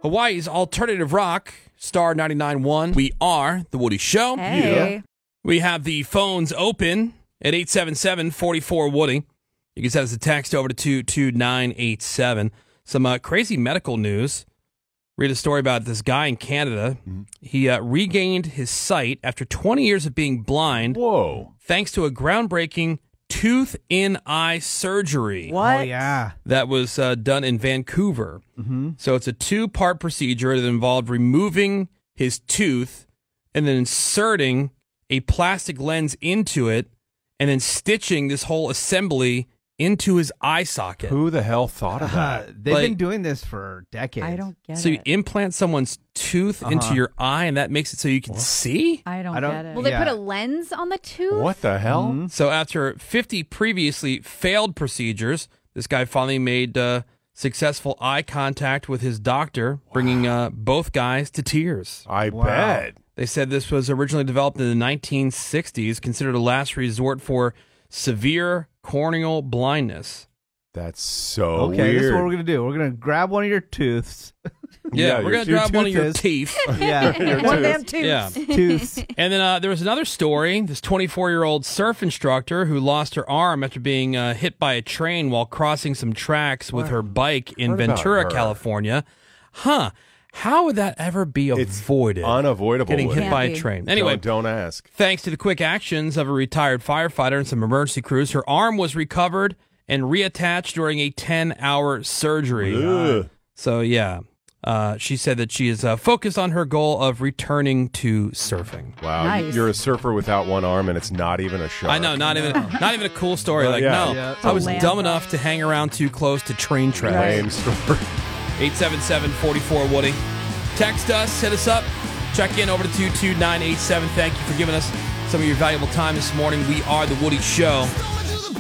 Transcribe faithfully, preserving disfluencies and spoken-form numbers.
Hawaii's alternative rock, Star ninety-nine point one. We are The Woody Show. Hey. Yeah. We have the phones open at eight seven seven, four four, Woody. You can send us a text over to two two nine eight seven. Some uh, crazy medical news. Read a story about this guy in Canada. Mm-hmm. He uh, regained his sight after twenty years of being blind. Whoa. Thanks to a groundbreaking tooth-in-eye surgery. What? Oh, yeah. That was uh, done in Vancouver. Mm-hmm. So it's a two-part procedure that involved removing his tooth and then inserting a plastic lens into it and then stitching this whole assembly into his eye socket. Who the hell thought of that? Uh, they've Like- been doing this for decades. I don't get So you it. implant someone's tooth into Uh-huh. your eye, and that makes it so you can see? I don't, I don't- get it. Will they Yeah. put a lens on the tooth? What the hell? Mhm. So after fifty previously failed procedures, this guy finally made uh, successful eye contact with his doctor, bringing uh, both guys to tears. I Wow. bet. They said this was originally developed in the nineteen sixties, considered a last resort for severe corneal blindness. That's so Okay, weird. this is what we're going to do. We're going to grab one of your tooths. Yeah, Yeah, we're your- going to your grab one of your tooth is- teeth. Yeah. One of them tooths. Yeah. Tooths. And then uh, there was another story. This twenty-four-year-old surf instructor who lost her arm after being uh, hit by a train while crossing some tracks with her bike in Heard about Ventura, her. California. Huh. How would that ever be It's avoided? unavoidable. Getting hit Woody. by a Can't be. train. Anyway, don't, don't ask. thanks to the quick actions of a retired firefighter and some emergency crews, her arm was recovered and reattached during a ten-hour surgery. Ugh. So, yeah, uh, she said that she is uh, focused on her goal of returning to surfing. Wow, Nice. you're a surfer without one arm, and it's not even a shark. I know, not even not even a cool story. Uh, Like, yeah. no, Yeah. I was Lamb dumb bug. enough to hang around too close to train tracks. Lame story. eight seven seven, four four, Woody. Text us, hit us up, check in over to two two nine eight seven. Thank you for giving us some of your valuable time this morning. We are The Woody Show.